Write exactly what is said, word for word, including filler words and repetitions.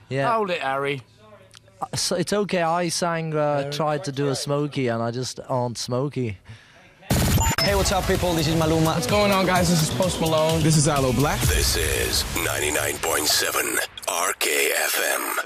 Yeah. Hold it, Harry. So it's okay. I sang, uh, tried to do a Smokey, and I just aren't Smokey. Hey, what's up, people? This is Maluma. What's going on, guys? This is Post Malone. This is Aloe Black. This is ninety-nine point seven R K F M.